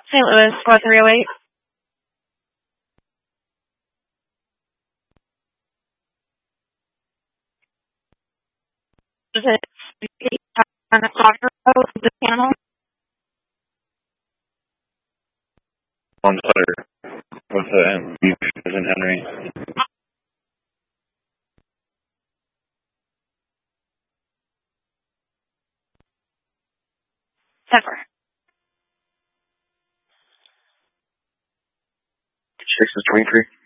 St. Louis, 4308. Is it on a soccer road, the panel? On Sutter with the Beach in Henry. Zephyr. 6 is 23.